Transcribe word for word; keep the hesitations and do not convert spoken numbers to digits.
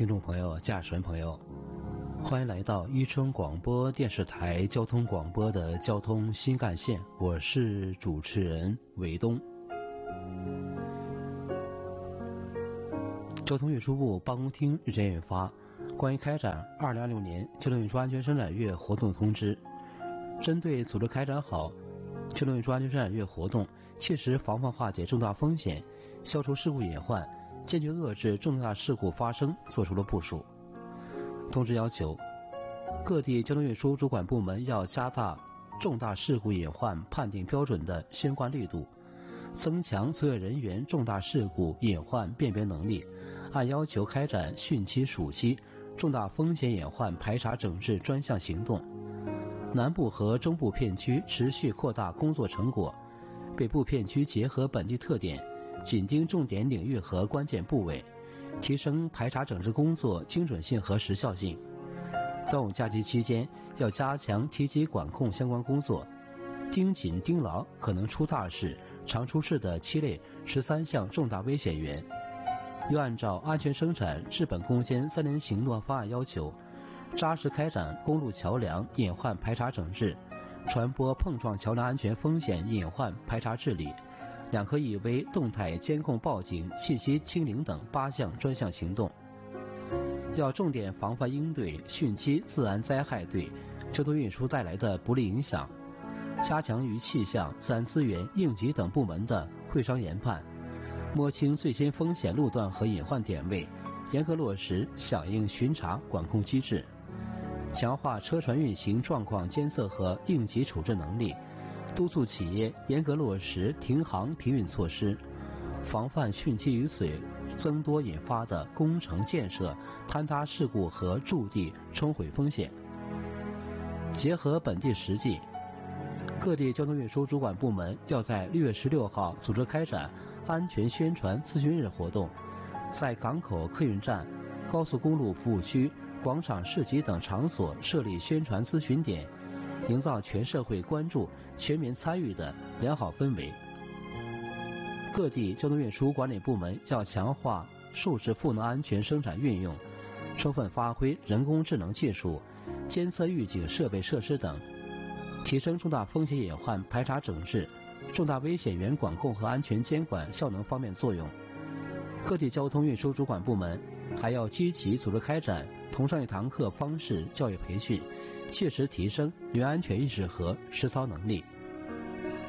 听众朋友、驾驶员朋友，欢迎来到伊春广播电视台交通广播的交通新干线，我是主持人韦东。交通运输部办公厅日前印发关于开展二零二六年交通运输安全生产月活动通知，针对组织开展好交通运输安全生产月活动，切实防范化解重大风险，消除事故隐患，坚决遏制重大事故发生作出了部署。通知要求，各地交通运输主管部门要加大重大事故隐患判定标准的宣贯力度，增强从业人员重大事故隐患辨别能力，按要求开展汛期、暑期重大风险隐患排查整治专项行动。南部和中部片区持续扩大工作成果，北部片区结合本地特点，紧盯重点领域和关键部位，提升排查整治工作精准性和时效性。端午假期期间，要加强提级管控相关工作，盯紧盯牢可能出大事、常出事的七类十三项重大危险源。要按照安全生产治本攻坚三年行动方案要求，扎实开展公路桥梁隐患排查整治，传播碰撞桥梁安全风险隐患排查治理，两合一危动态监控报警信息清零等八项专项行动。要重点防范应对汛期自然灾害对交通运输带来的不利影响，加强与气象、自然资源、应急等部门的会商研判，摸清最新风险路段和隐患点位，严格落实响应巡查管控机制，强化车船运行状况监测和应急处置能力，督促企业严格落实停航停运措施，防范汛期雨水增多引发的工程建设坍塌事故和驻地冲毁风险。结合本地实际，各地交通运输主管部门要在六月十六号组织开展安全宣传咨询日活动，在港口客运站、高速公路服务区、广场市集等场所设立宣传咨询点，营造全社会关注、全民参与的良好氛围。各地交通运输管理部门要强化数字赋能安全生产运用，充分发挥人工智能技术、监测预警设备设施等，提升重大风险隐患排查整治、重大危险源管控和安全监管效能方面作用。各地交通运输主管部门还要积极组织开展同上一堂课方式教育培训，切实提升人员安全意识和实操能力。